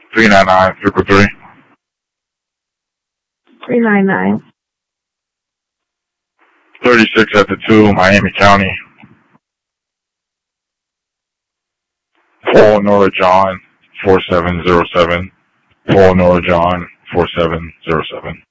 399, Circle 3. 399. 36 at the 2, Miami County. Paul Nora John, 4707. Paul Nora John, 4707.